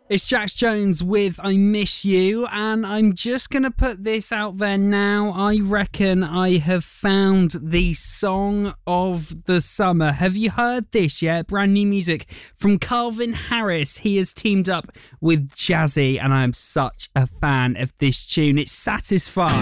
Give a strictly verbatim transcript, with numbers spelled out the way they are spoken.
It's Jax Jones with I Miss You, and I'm just going to put this out there now. I reckon I have found the song of the summer. Have you heard this yet? Brand new music from Calvin Harris. He has teamed up with Jazzy, and I'm such a fan of this tune. It's Satisfied.